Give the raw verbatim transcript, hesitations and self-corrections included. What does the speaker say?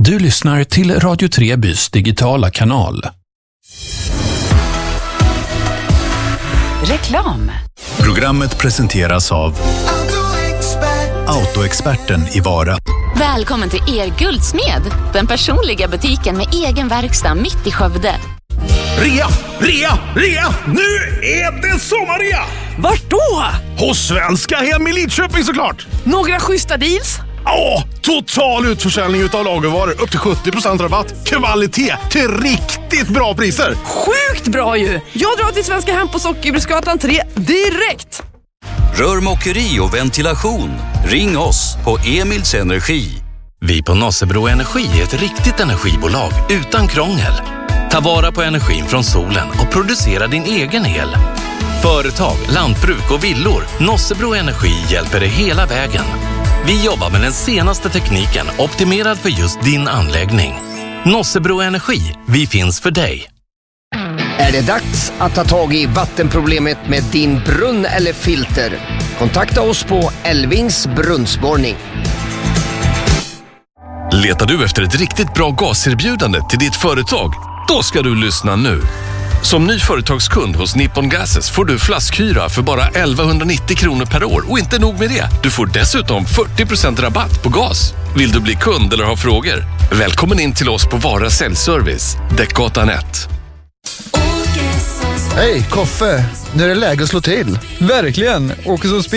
Du lyssnar till Radio Trebys digitala kanal. Reklam. Programmet presenteras av Autoexperten i Vara. Välkommen till er Guldsmed, den personliga butiken med egen verkstad mitt i Skövde. Rea, rea, rea! Nu är det sommarrea! Vart då? Hos Svenska Hem i Lidköping såklart! Några schyssta deals? Ja, total utförsäljning utav lagervaror. Upp till sjuttio procent rabatt. Kvalitet till riktigt bra priser. Sjukt bra ju! Jag drar till Svenska Hem på Sockerbruksgatan tre direkt! Rörmokeri och ventilation. Ring oss på Emils Energi. Vi på Nossebro Energi är ett riktigt energibolag utan krångel. Ta vara på energin från solen och producera din egen el. Företag, lantbruk och villor. Nossebro Energi hjälper dig hela vägen. Vi jobbar med den senaste tekniken optimerad för just din anläggning. Nossebro Energi, vi finns för dig. Är det dags att ta tag i vattenproblemet med din brunn eller filter? Kontakta oss på Elvings brunnsborrning. Letar du efter ett riktigt bra gaserbjudande till ditt företag? Då ska du lyssna nu. Som ny företagskund hos Nippon Gases får du flaskhyra för bara elvahundranittio kronor per år. Och inte nog med det, du får dessutom fyrtio procent rabatt på gas. Vill du bli kund eller ha frågor? Välkommen in till oss på Vara Säljservice, Däckgatan ett. Hej, Koffe. Nu är det läge att slå till. Verkligen. Åkesson